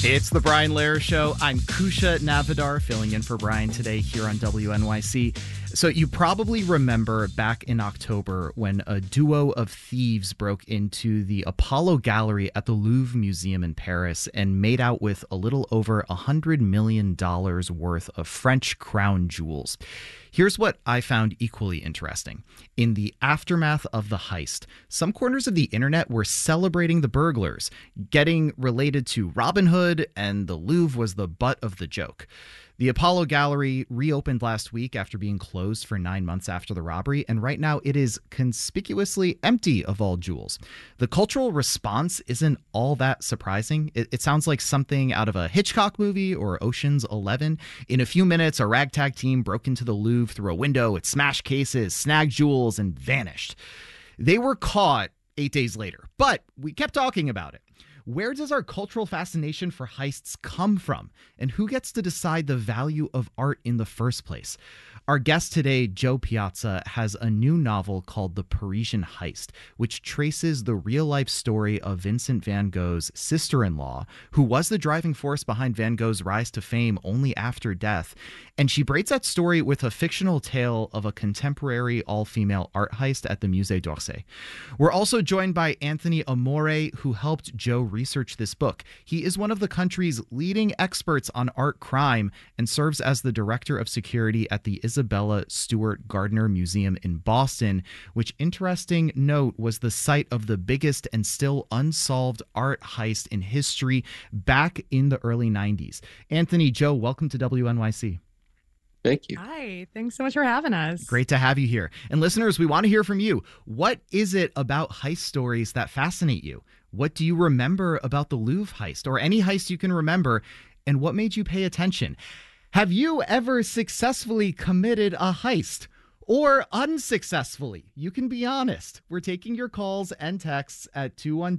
It's the Brian Lehrer Show. I'm Kusha Navidar, filling in for Brian today here on WNYC. So you probably remember back in October when a duo of thieves broke into the Apollo Gallery at the Louvre Museum in Paris and made out with a little over $100 million worth of French crown jewels. Here's what I found equally interesting. In the aftermath of the heist, some corners of the internet were celebrating the burglars, getting related to Robin Hood, and the Louvre was the butt of the joke. The Apollo Gallery reopened last week after being closed for 9 months after the robbery, and right now it is conspicuously empty of all jewels. The cultural response isn't all that surprising. It sounds like something out of a Hitchcock movie or Ocean's 11. In a few minutes, a ragtag team broke into the Louvre through a window, it smashed cases, snagged jewels, and vanished. They were caught 8 days later, but we kept talking about it. Where does our cultural fascination for heists come from? And who gets to decide the value of art in the first place? Our guest today, Joe Piazza, has a new novel called The Parisian Heist, which traces the real-life story of Vincent van Gogh's sister-in-law, who was the driving force behind Van Gogh's rise to fame only after death. And she braids that story with a fictional tale of a contemporary all-female art heist at the Musée d'Orsay. We're also joined by Anthony Amore, who helped Joe research this book. He is one of the country's leading experts on art crime and serves as the director of security at the Isabella Stewart Gardner Museum in Boston, which, interesting note, was the site of the biggest and still unsolved art heist in history back in the early 90s. Anthony, Joe, welcome to WNYC. Thank you. Hi, thanks so much for having us. Great to have you here. And listeners, we want to hear from you. What is it about heist stories that fascinate you? What do you remember about the Louvre heist or any heist you can remember? And what made you pay attention? Have you ever successfully committed a heist? Or unsuccessfully? You can be honest. We're taking your calls and texts at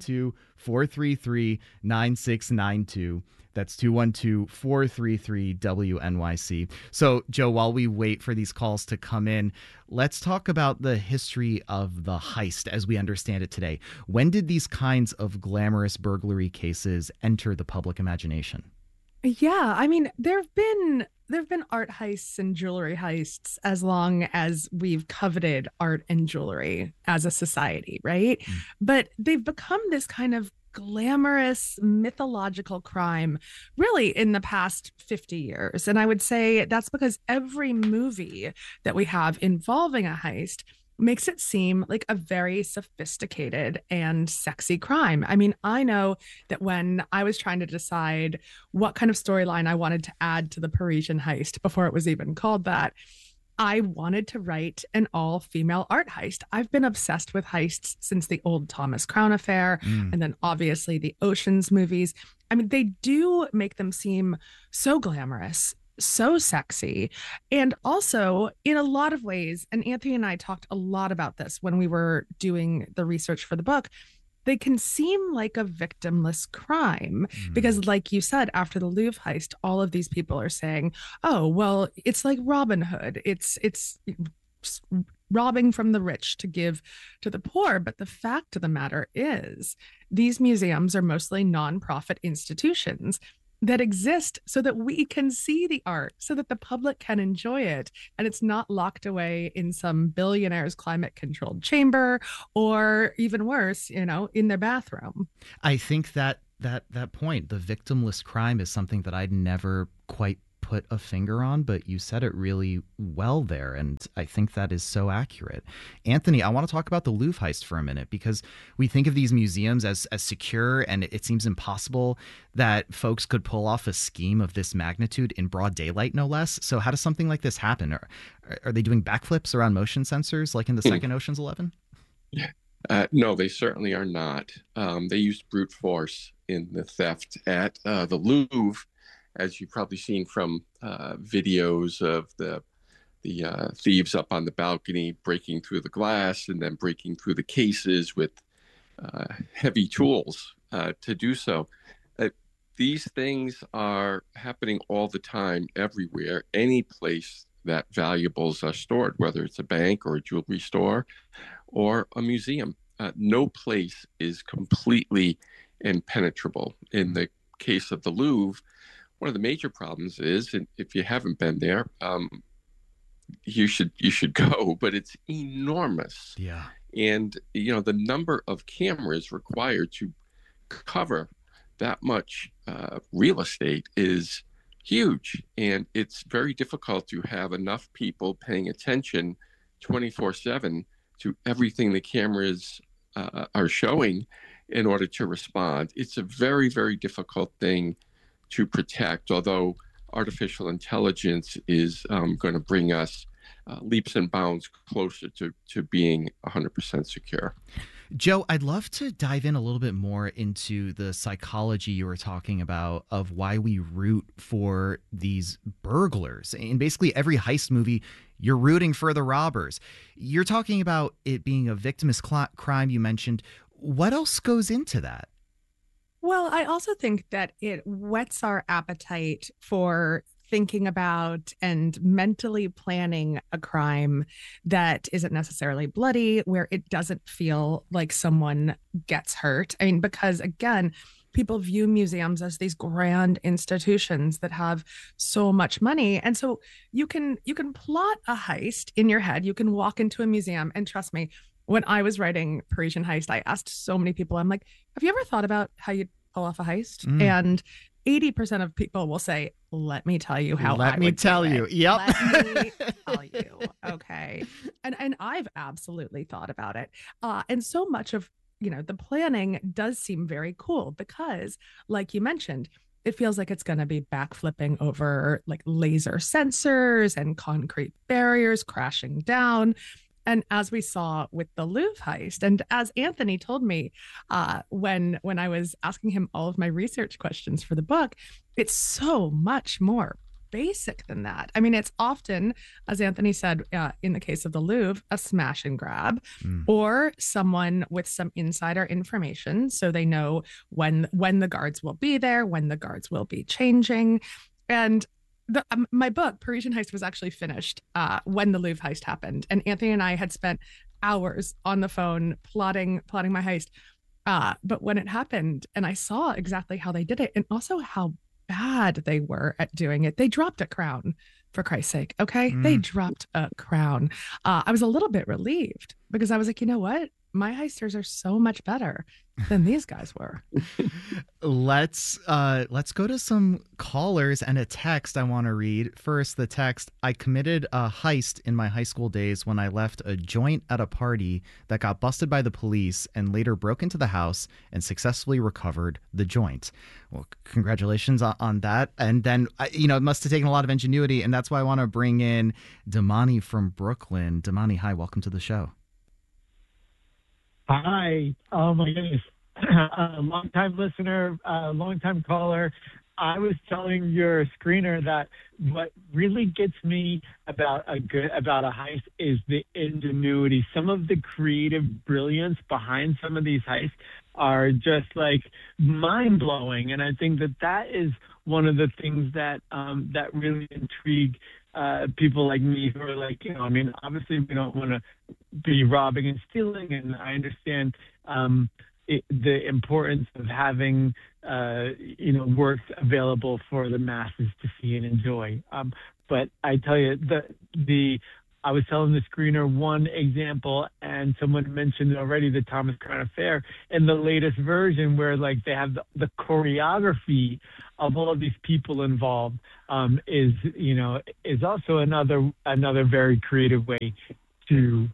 212-433-9692. That's 212-433-WNYC. So, Joe, while we wait for these calls to come in, let's talk about the history of the heist as we understand it today. When did these kinds of glamorous burglary cases enter the public imagination? Yeah, I mean, there've been art heists and jewelry heists as long as we've coveted art and jewelry as a society, right? But they've become this kind of glamorous mythological crime really in the past 50 years. And I would say that's because every movie that we have involving a heist makes it seem like a very sophisticated and sexy crime. I mean, I know that when I was trying to decide what kind of storyline I wanted to add to the Parisian heist before it was even called that, I wanted to write an all-female art heist. I've been obsessed with heists since the old Thomas Crown Affair, and then obviously the Ocean's movies. I mean, they do make them seem so glamorous, so sexy, and also in a lot of ways, and Anthony and I talked a lot about this when we were doing the research for the book, they can seem like a victimless crime because, like you said, after the Louvre heist, all of these people are saying, oh, well, it's like Robin Hood. It's robbing from the rich to give to the poor. But the fact of the matter is these museums are mostly nonprofit institutions that exist so that we can see the art, so that the public can enjoy it. And it's not locked away in some billionaire's climate controlled chamber or even worse, in their bathroom. I think that point, the victimless crime, is something that I'd never quite put a finger on, but you said it really well there, and I think that is so accurate. Anthony, I want to talk about the Louvre heist for a minute, because we think of these museums as secure, and it seems impossible that folks could pull off a scheme of this magnitude in broad daylight, no less. So how does something like this happen? Are they doing backflips around motion sensors like in the second Ocean's 11? No, they certainly are not. They used brute force in the theft at the Louvre, as you've probably seen from videos of the thieves up on the balcony breaking through the glass and then breaking through the cases with heavy tools to do so. These things are happening all the time, everywhere, any place that valuables are stored, whether it's a bank or a jewelry store or a museum. No place is completely impenetrable in the case of the Louvre, one of the major problems is, and if you haven't been there, you should go, but it's enormous. Yeah. And the number of cameras required to cover that much real estate is huge, and it's very difficult to have enough people paying attention 24/7 to everything the cameras are showing in order to respond. It's a very, very difficult thing to protect, although artificial intelligence is going to bring us leaps and bounds closer to being 100% secure. Joe, I'd love to dive in a little bit more into the psychology you were talking about of why we root for these burglars. In basically every heist movie, you're rooting for the robbers. You're talking about it being a victimless crime, you mentioned. What else goes into that? Well, I also think that it whets our appetite for thinking about and mentally planning a crime that isn't necessarily bloody, where it doesn't feel like someone gets hurt. I mean, because again, people view museums as these grand institutions that have so much money. And so you can plot a heist in your head. You can walk into a museum, and trust me, when I was writing Parisian Heist, I asked so many people, I'm like, have you ever thought about how you'd pull off a heist? And 80% of people will say, let me tell you how Let me tell you. Yep. Let me tell you. Okay. And I've absolutely thought about it. And so much of, the planning does seem very cool because, like you mentioned, it feels like it's going to be backflipping over like laser sensors and concrete barriers crashing down. And as we saw with the Louvre heist, and as Anthony told me when I was asking him all of my research questions for the book, it's so much more basic than that. I mean, it's often, as Anthony said, in the case of the Louvre, a smash and grab, or someone with some insider information, so they know when the guards will be there, when the guards will be changing, and my book, Parisian Heist, was actually finished when the Louvre heist happened. And Anthony and I had spent hours on the phone plotting my heist. But when it happened and I saw exactly how they did it and also how bad they were at doing it, they dropped a crown, for Christ's sake. Okay. They dropped a crown. I was a little bit relieved because I was like, you know what? My heisters are so much better than these guys were. Let's go to some callers and a text I want to read. First, the text: I committed a heist in my high school days when I left a joint at a party that got busted by the police and later broke into the house and successfully recovered the joint. Well, congratulations on that. And then, it must have taken a lot of ingenuity. And that's why I want to bring in Damani from Brooklyn. Damani, hi, welcome to the show. Hi. Oh, my goodness. Long-time listener, long-time caller. I was telling your screener that what really gets me about a heist is the ingenuity. Some of the creative brilliance behind some of these heists are just like mind-blowing, and I think that is one of the things that that really intrigue people like me who are like, obviously we don't want to be robbing and stealing, and I understand the importance of having works available for the masses to see and enjoy. But I tell you, I was telling the screener one example, and someone mentioned already the Thomas Crown Affair in the latest version, where like they have the choreography of all of these people involved is also another very creative way to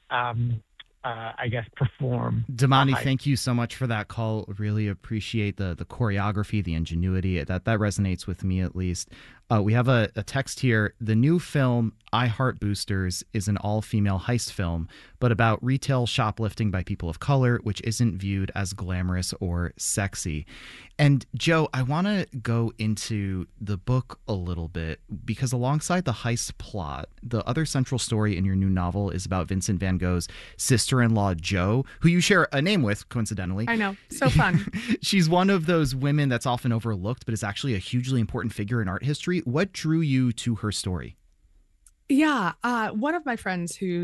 I guess perform. Damani, thank you so much for that call. Really appreciate the choreography, the ingenuity. That resonates with me at least. We have a text here. The new film, I Heart Boosters, is an all-female heist film, but about retail shoplifting by people of color, which isn't viewed as glamorous or sexy. And Joe, I want to go into the book a little bit because alongside the heist plot, the other central story in your new novel is about Vincent van Gogh's sister-in-law, Jo, who you share a name with, coincidentally. I know. So fun. She's one of those women that's often overlooked, but is actually a hugely important figure in art history. What drew you to her story? Yeah. One of my friends who's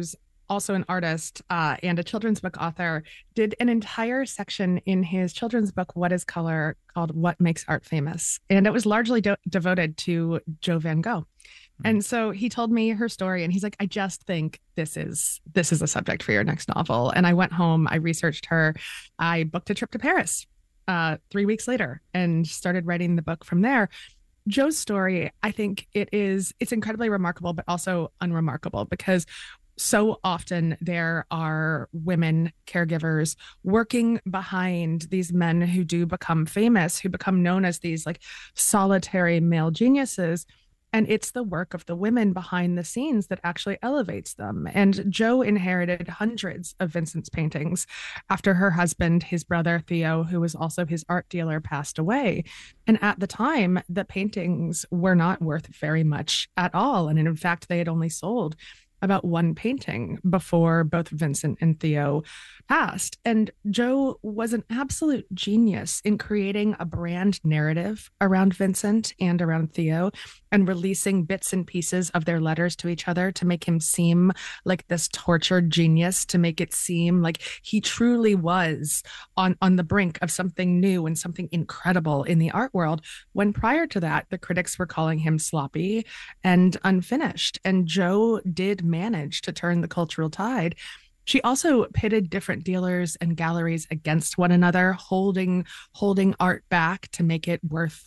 also an artist and a children's book author, did an entire section in his children's book, What is Color, called What Makes Art Famous. And it was largely devoted to Jo Van Gogh. And so he told me her story, and he's like, I just think this is a subject for your next novel. And I went home, I researched her, I booked a trip to Paris 3 weeks later and started writing the book from there. Jo's story, I think it's incredibly remarkable, but also unremarkable, because so often there are women caregivers working behind these men who do become famous, who become known as these like solitary male geniuses. And it's the work of the women behind the scenes that actually elevates them. And Jo inherited hundreds of Vincent's paintings after her husband, his brother Theo, who was also his art dealer, passed away. And at the time, the paintings were not worth very much at all. And in fact, they had only sold about one painting before both Vincent and Theo passed. And Jo was an absolute genius in creating a brand narrative around Vincent and around Theo, and releasing bits and pieces of their letters to each other to make him seem like this tortured genius, to make it seem like he truly was on the brink of something new and something incredible in the art world, when prior to that, the critics were calling him sloppy and unfinished. And Jo did manage to turn the cultural tide. She also pitted different dealers and galleries against one another, holding art back to make it worth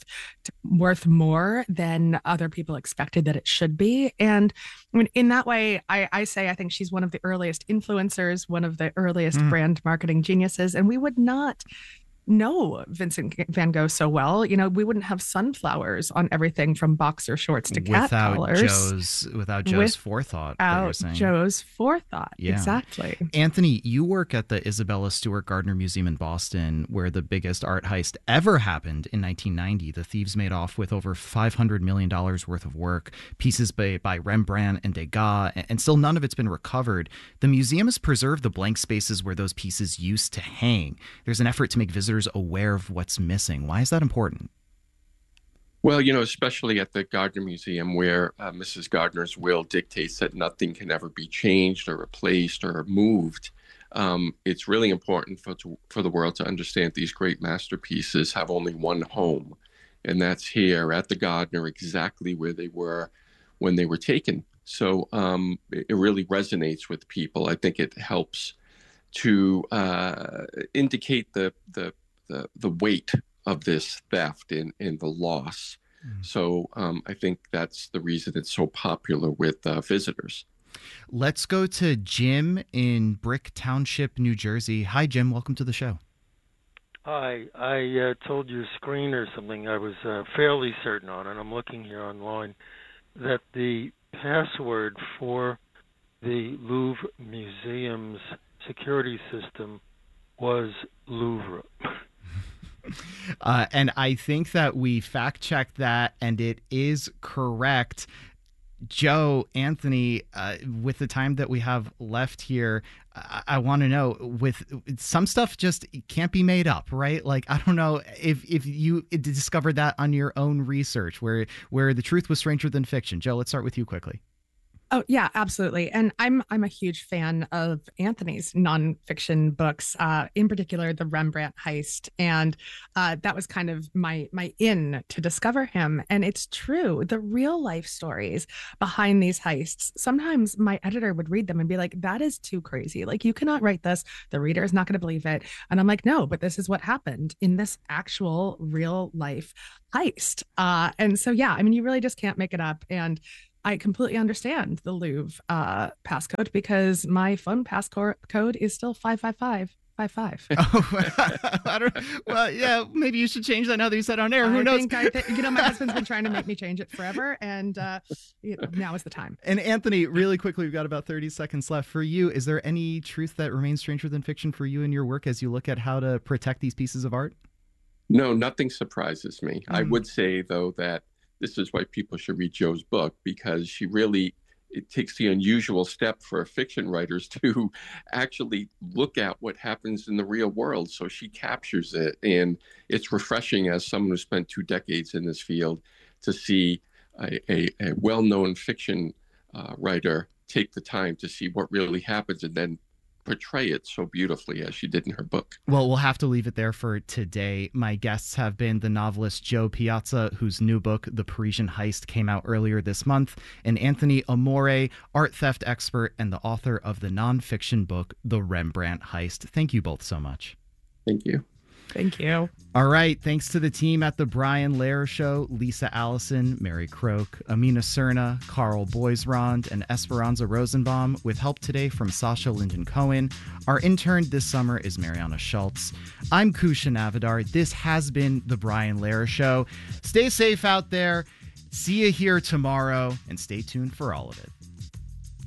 more than other people expected that it should be. And I mean, in that way, I think she's one of the earliest influencers, one of the earliest brand marketing geniuses. And we would not know Vincent van Gogh so well. You know, we wouldn't have sunflowers on everything from boxer shorts to cat collars. Without Jo's forethought. Jo's forethought. Yeah. Exactly. Anthony, you work at the Isabella Stewart Gardner Museum in Boston, where the biggest art heist ever happened in 1990. The thieves made off with over $500 million worth of work, pieces by Rembrandt and Degas, and still none of it's been recovered. The museum has preserved the blank spaces where those pieces used to hang. There's an effort to make visitors aware of what's missing. Why is that important? Well, especially at the Gardner Museum, where Mrs. Gardner's will dictates that nothing can ever be changed or replaced or moved. It's really important for the world to understand these great masterpieces have only one home, and that's here at the Gardner, exactly where they were when they were taken. So it really resonates with people. I think it helps to indicate the weight of this theft and the loss. So I think that's the reason it's so popular with visitors. Let's go to Jim in Brick Township, New Jersey. Hi, Jim. Welcome to the show. Hi. I told your screener something I was fairly certain on, and I'm looking here online, that the password for the Louvre Museum's security system was Louvre. And I think that we fact-checked that, and it is correct. Jo, Anthony, with the time that we have left here, I want to know, with some stuff just can't be made up, right? Like, I don't know if you discovered that on your own research, where the truth was stranger than fiction. Jo, let's start with you quickly. Oh, yeah, absolutely. And I'm a huge fan of Anthony's nonfiction books, in particular, The Rembrandt Heist. And that was kind of my in to discover him. And it's true. The real life stories behind these heists, sometimes my editor would read them and be like, that is too crazy. Like, you cannot write this. The reader is not going to believe it. And I'm like, no, but this is what happened in this actual real life heist. And so, yeah, I mean, you really just can't make it up. And I completely understand the Louvre passcode, because my phone passcode is still 55555. Oh, I don't. Well, yeah, maybe you should change that now that you said on air. Who knows? My husband's been trying to make me change it forever, and now is the time. And Anthony, really quickly, we've got about 30 seconds left. For you, is there any truth that remains stranger than fiction for you in your work as you look at how to protect these pieces of art? No, nothing surprises me. I would say, though, that this is why people should read Jo's book, because it takes the unusual step for fiction writers to actually look at what happens in the real world. So she captures it. And it's refreshing, as someone who spent 2 decades in this field, to see a well-known fiction writer take the time to see what really happens and then portray it so beautifully as she did in her book. Well, we'll have to leave it there for today. My guests have been the novelist Joe Piazza, whose new book, The Parisian Heist, came out earlier this month, and Anthony Amore, art theft expert and the author of the nonfiction book, The Rembrandt Heist. Thank you both so much. Thank you. Thank you. All right. Thanks to the team at The Brian Lehrer Show, Lisa Allison, Mary Croak, Amina Cerna, Carl Boisrond, and Esperanza Rosenbaum, with help today from Sasha Linden-Cohen. Our intern this summer is Mariana Schultz. I'm Kusha Navidar. This has been The Brian Lehrer Show. Stay safe out there. See you here tomorrow, and stay tuned for all of it.